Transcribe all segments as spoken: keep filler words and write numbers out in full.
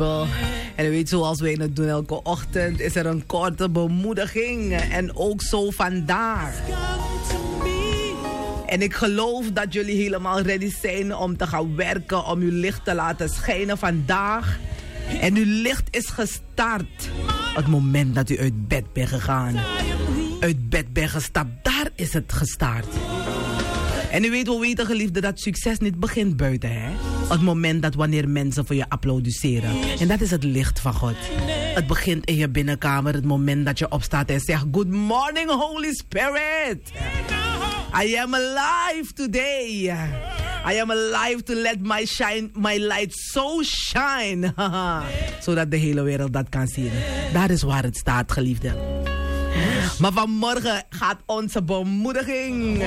En u weet, zoals wij het doen elke ochtend, is er een korte bemoediging. En ook zo vandaag. En ik geloof dat jullie helemaal ready zijn om te gaan werken, om uw licht te laten schijnen vandaag. En uw licht is gestart. Het moment dat u uit bed bent gegaan. Uit bed bent gestapt, daar is het gestart. En u weet, we weten geliefde, dat succes niet begint buiten, hè? Het moment dat wanneer mensen voor je applaudisseren. En dat is het licht van God. Het begint in je binnenkamer, het moment dat je opstaat en zegt: Good morning, Holy Spirit. I am alive today. I am alive to let my shine, my light so shine. Zodat de hele wereld dat kan zien. Daar is waar het staat, geliefde. Maar vanmorgen gaat onze bemoediging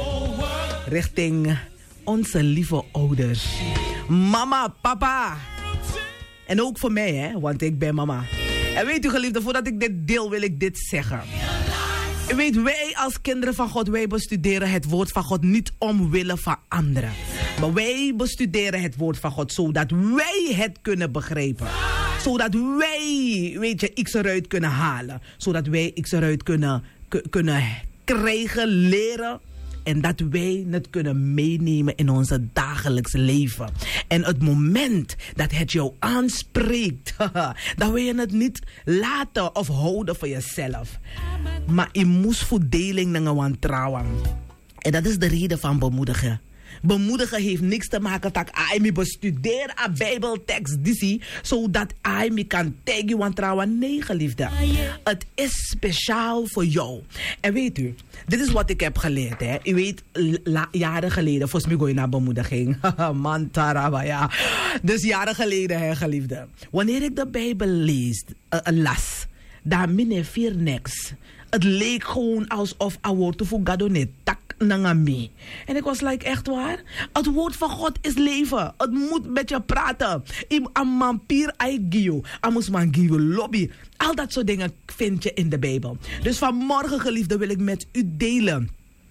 richting onze lieve ouders. Mama, papa. En ook voor mij, hè, want ik ben mama. En weet u, geliefde, voordat ik dit deel, wil ik dit zeggen. U weet, wij als kinderen van God, wij bestuderen het woord van God niet omwille van anderen. Maar wij bestuderen het woord van God zodat wij het kunnen begrijpen. Zodat wij, weet je, iets eruit kunnen halen. Zodat wij iets eruit kunnen, k- kunnen krijgen, leren. En dat wij het kunnen meenemen in onze dagelijks leven. En het moment dat het jou aanspreekt, dan wil je het niet laten of houden voor jezelf. Maar je moest verdeling naar wantrouwen. En dat is de reden van bemoedigen. Bemoedigen heeft niks te maken dat ik bestudeer een bijbeltekst die zodat ik me kan tegen wantrouwen. Nee, geliefde. Het is speciaal voor jou. En weet u, dit is wat ik heb geleerd. Hè. U weet, la, jaren geleden, volgens mij ga je naar bemoediging. Man, tarabaya. Dus jaren geleden, hè, geliefde. Wanneer ik de Bijbel lees, uh, las, dan minne vier niks. Het leek gewoon alsof een woord te vergadonet tak nangami. En ik was like, echt waar? Het woord van God is leven. Het moet met je praten. Een mampier aigio. Amus man gio lobby. Al dat soort dingen vind je in de Bijbel. Dus vanmorgen, geliefde, wil ik met u delen.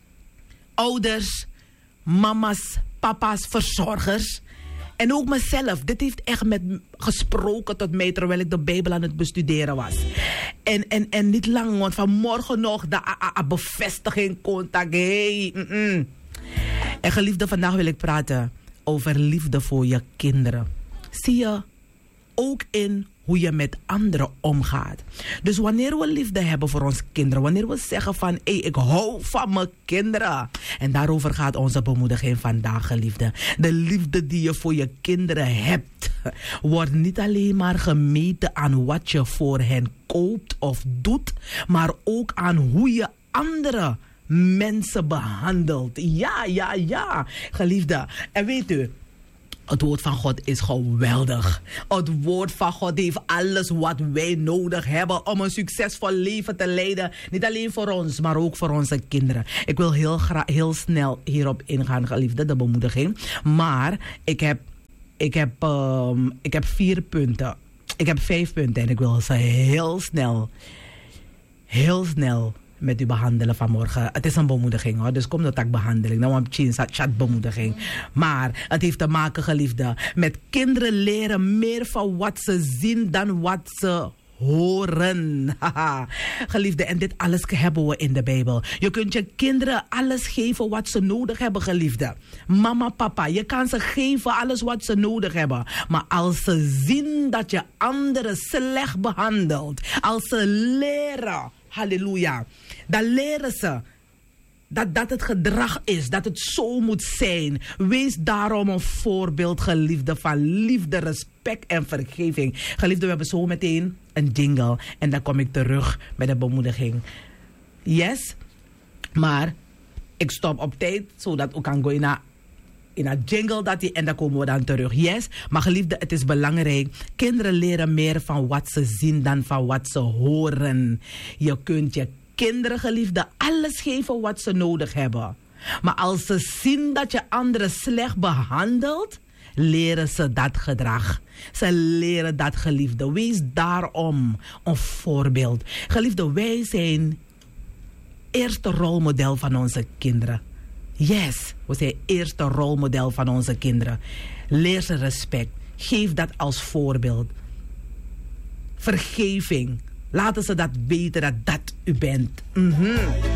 Ouders, mama's, papa's, verzorgers. En ook mezelf. Dit heeft echt met gesproken tot mij terwijl ik de Bijbel aan het bestuderen was. En, en, en niet lang, want vanmorgen nog de a, a, a bevestiging, contact. Hey, mm -mm. En geliefde, vandaag wil ik praten over liefde voor je kinderen. Zie je ook in hoe je met anderen omgaat. Dus wanneer we liefde hebben voor onze kinderen, wanneer we zeggen van, hey, ik hou van mijn kinderen. En daarover gaat onze bemoediging vandaag, geliefde. De liefde die je voor je kinderen hebt, wordt niet alleen maar gemeten aan wat je voor hen koopt of doet, maar ook aan hoe je anderen mensen behandelt. Ja, ja, ja, geliefde. En weet u, het woord van God is geweldig. Het woord van God heeft alles wat wij nodig hebben om een succesvol leven te leiden. Niet alleen voor ons, maar ook voor onze kinderen. Ik wil heel, gra- heel snel hierop ingaan, geliefde, de bemoediging. Maar ik heb, ik heb, um, ik heb vier punten. Ik heb vijf punten en ik wil ze heel snel, heel snel met u behandelen vanmorgen. Het is een bemoediging, hoor. Dus kom dat ik behandeling. Nou, een chat, chat bemoediging. Maar het heeft te maken, geliefde, met kinderen leren meer van wat ze zien dan wat ze horen. Geliefde, en dit alles hebben we in de Bijbel. Je kunt je kinderen alles geven wat ze nodig hebben, geliefde. Mama, papa, je kan ze geven alles wat ze nodig hebben. Maar als ze zien dat je anderen slecht behandelt, als ze leren, halleluja, dan leren ze dat dat het gedrag is, dat het zo moet zijn. Wees daarom een voorbeeld, geliefde, van liefde, respect en vergeving. Geliefde, we hebben zo meteen een jingle en dan kom ik terug met de bemoediging. Yes, maar ik stop op tijd, zodat we kan gaan naar in een jingle dat die, en dan komen we dan terug. Yes, maar geliefde, het is belangrijk. Kinderen leren meer van wat ze zien dan van wat ze horen. Je kunt je kinderen, geliefde, alles geven wat ze nodig hebben. Maar als ze zien dat je anderen slecht behandelt, leren ze dat gedrag. Ze leren dat, geliefde. Wees daarom een voorbeeld. Geliefde, wij zijn eerste rolmodel van onze kinderen. Yes, we zijn eerste rolmodel van onze kinderen. Leer ze respect. Geef dat als voorbeeld. vergeving. Laten ze dat weten dat dat u bent. Mm-hmm.